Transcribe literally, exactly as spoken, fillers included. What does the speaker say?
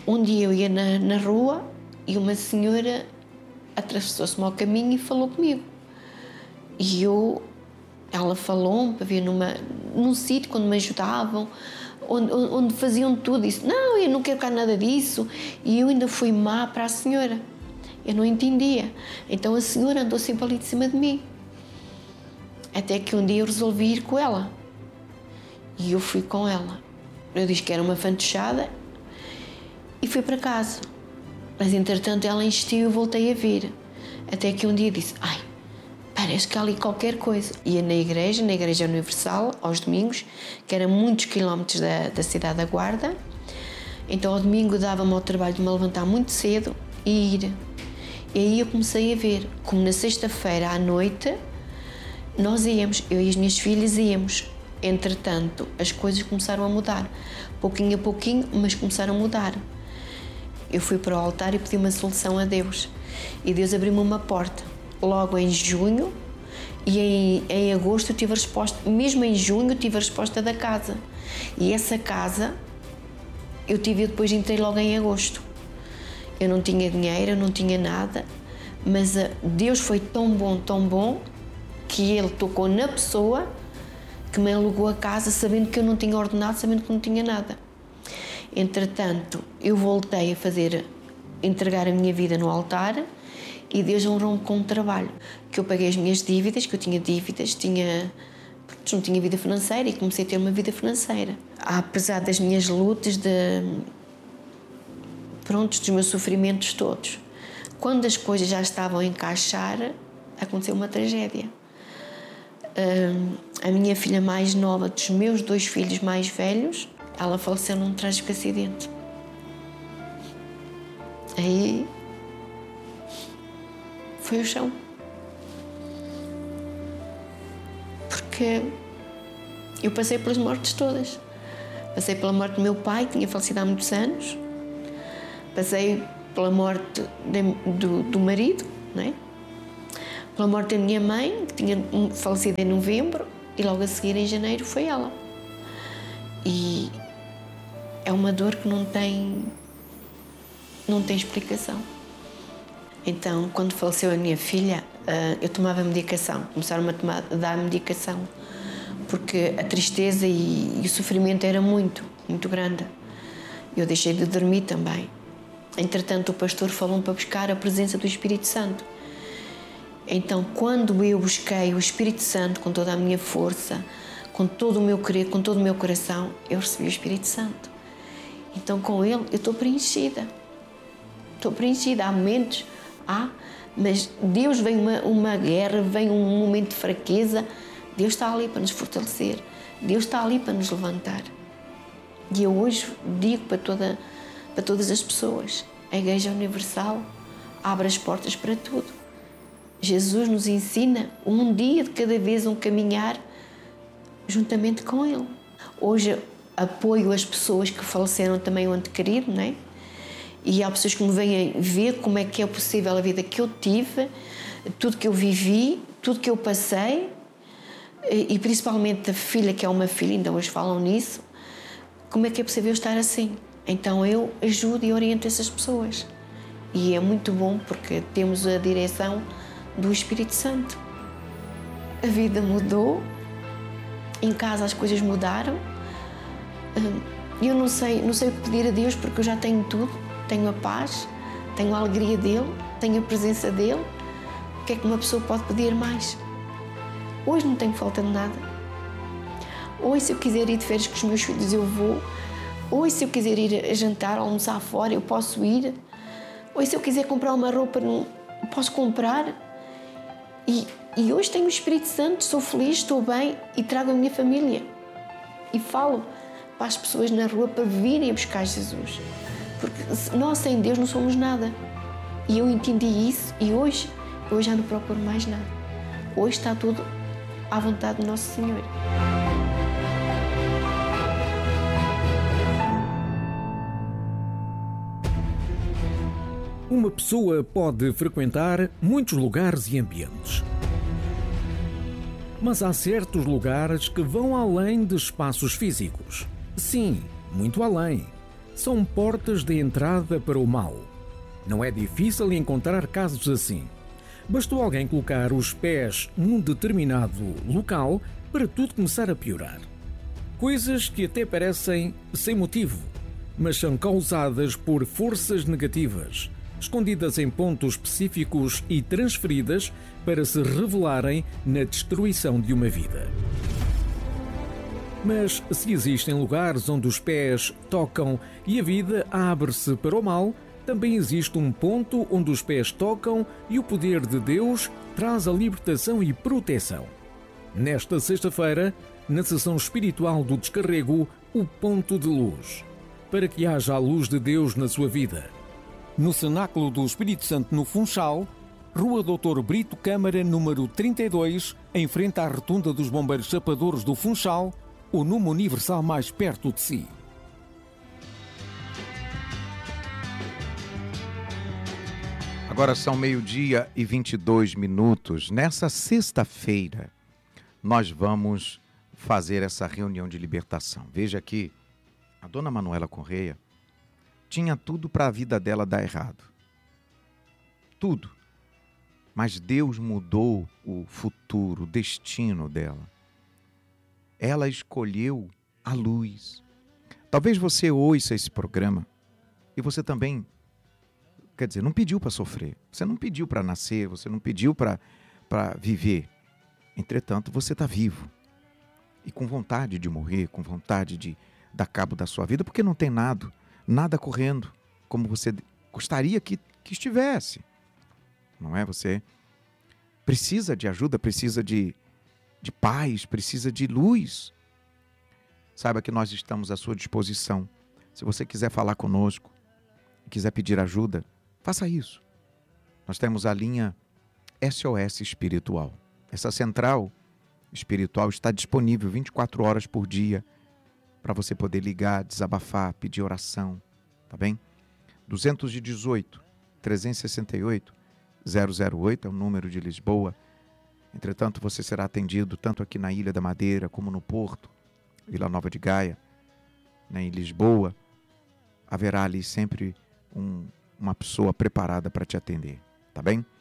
Um dia eu ia na, na rua e uma senhora atravessou-se-me ao caminho e falou comigo. E eu, ela falou-me para ver numa, num sítio quando me ajudavam, onde, onde faziam tudo isso. Não, eu não quero cá nada disso. E eu ainda fui má para a senhora. Eu não entendia. Então a senhora andou sempre ali de cima de mim. Até que um dia eu resolvi ir com ela. E eu fui com ela. Eu disse que era uma fantochada e fui para casa. Mas entretanto ela insistiu e eu voltei a vir. Até que um dia disse, ai, parece que há ali qualquer coisa. Ia na igreja, na Igreja Universal, aos domingos, que era muitos quilómetros da, da cidade da Guarda. Então ao domingo dava-me ao trabalho de me levantar muito cedo e ir. E aí eu comecei a ver, como na sexta-feira à noite, nós íamos, eu e as minhas filhas íamos. Entretanto, as coisas começaram a mudar. Pouquinho a pouquinho, mas começaram a mudar. Eu fui para o altar e pedi uma solução a Deus. E Deus abriu-me uma porta. Logo em junho e em, em agosto eu tive a resposta. Mesmo em junho eu tive a resposta da casa. E essa casa eu tive, depois entrei logo em agosto. Eu não tinha dinheiro, eu não tinha nada, mas Deus foi tão bom, tão bom, que Ele tocou na pessoa que me alugou a casa, sabendo que eu não tinha ordenado, sabendo que não tinha nada. Entretanto, eu voltei a fazer, entregar a minha vida no altar e Deus honrou-me com um trabalho, que eu paguei as minhas dívidas, que eu tinha dívidas, tinha, não tinha vida financeira e comecei a ter uma vida financeira. Apesar das minhas lutas, de, pronto, dos meus sofrimentos todos, quando as coisas já estavam a encaixar, aconteceu uma tragédia. A minha filha mais nova, dos meus dois filhos mais velhos, ela faleceu num trágico acidente. Aí foi o chão. Porque eu passei pelas mortes todas. Passei pela morte do meu pai, que tinha falecido há muitos anos. Passei pela morte de, do, do marido, não é? Pela morte da minha mãe, que tinha falecido em novembro, e logo a seguir, em janeiro, foi ela. E é uma dor que não tem, não tem explicação. Então, quando faleceu a minha filha, eu tomava medicação, começaram a, tomar, a dar medicação, porque a tristeza e, e o sofrimento era muito, muito grande. Eu deixei de dormir também. Entretanto, o pastor falou-me para buscar a presença do Espírito Santo. Então, quando eu busquei o Espírito Santo com toda a minha força, com todo o meu querer, com todo o meu coração, eu recebi o Espírito Santo. Então, com ele, eu estou preenchida. Estou preenchida. Há momentos, há, mas Deus vem uma, uma guerra, vem um momento de fraqueza. Deus está ali para nos fortalecer. Deus está ali para nos levantar. E eu hoje digo para, toda, para todas as pessoas, a Igreja Universal abre as portas para tudo. Jesus nos ensina um dia de cada vez um caminhar juntamente com Ele. Hoje apoio as pessoas que faleceram também o ente querido, não é? E há pessoas que me vêm ver como é que é possível a vida que eu tive, tudo que eu vivi, tudo que eu passei, e principalmente a filha, que é uma filha, ainda hoje falam nisso, como é que é possível estar assim? Então eu ajudo e oriento essas pessoas. E é muito bom porque temos a direção do Espírito Santo. A vida mudou, em casa as coisas mudaram. Eu não sei, não sei o que pedir a Deus, porque eu já tenho tudo. Tenho a paz, tenho a alegria dele, tenho a presença dele. O que é que uma pessoa pode pedir mais? Hoje não tenho falta de nada. Hoje, se eu quiser ir de férias com os meus filhos, eu vou. Hoje, se eu quiser ir a jantar, almoçar fora, eu posso ir. Hoje, se eu quiser comprar uma roupa, não posso comprar. E, e hoje tenho o Espírito Santo, sou feliz, estou bem e trago a minha família. E falo para as pessoas na rua para virem a buscar Jesus. Porque nós sem Deus não somos nada. E eu entendi isso e hoje, hoje já não procuro mais nada. Hoje está tudo à vontade do nosso Senhor. Uma pessoa pode frequentar muitos lugares e ambientes. Mas há certos lugares que vão além de espaços físicos. Sim, muito além. são portas de entrada para o mal. Não é difícil encontrar casos assim. Bastou alguém colocar os pés num determinado local para tudo começar a piorar. Coisas que até parecem sem motivo, mas são causadas por forças negativas, escondidas em pontos específicos e transferidas para se revelarem na destruição de uma vida. Mas se existem lugares onde os pés tocam e a vida abre-se para o mal, também existe um ponto onde os pés tocam e o poder de Deus traz a libertação e proteção. Nesta sexta-feira, na sessão espiritual do Descarrego, o Ponto de Luz, para que haja a luz de Deus na sua vida. No Cenáculo do Espírito Santo, no Funchal, Rua doutor Brito Câmara, número trinta e dois, em frente à Rotunda dos Bombeiros Chapadores do Funchal, o número universal mais perto de si. Agora são meio-dia e vinte e dois minutos. Nessa sexta-feira, nós vamos fazer essa reunião de libertação. Veja que a dona Manuela Correia tinha tudo para a vida dela dar errado. Tudo. Mas Deus mudou o futuro, o destino dela. Ela escolheu a luz. Talvez você ouça esse programa e você também, quer dizer, não pediu para sofrer. Você não pediu para nascer, você não pediu para para viver. Entretanto, você está vivo. E com vontade de morrer, com vontade de dar cabo da sua vida, porque não tem nada, nada correndo como você gostaria que, que estivesse. Não é? Você precisa de ajuda, precisa de, de paz, precisa de luz. Saiba que nós estamos à sua disposição. Se você quiser falar conosco, quiser pedir ajuda, faça isso. Nós temos a linha S O S Espiritual. Essa central espiritual está disponível vinte e quatro horas por dia para você poder ligar, desabafar, pedir oração, tá bem? duzentos e dezoito, trezentos e sessenta e oito, zero zero oito é o número de Lisboa. Entretanto, você será atendido tanto aqui na Ilha da Madeira como no Porto, Vila Nova de Gaia, né, em Lisboa. Haverá ali sempre um, uma pessoa preparada para te atender, tá bem?